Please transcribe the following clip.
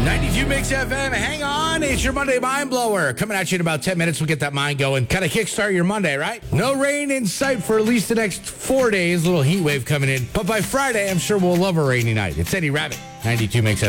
92 Mix FM. Hang on. It's your Monday Mind Blower. Coming at you in about 10 minutes. We'll get that mind going. Kind of kickstart your Monday, right? No rain in sight for at least the next 4 days. Little heat wave coming in. But by Friday, I'm sure we'll love a rainy night. It's Eddie Rabbit. 92 Mix FM.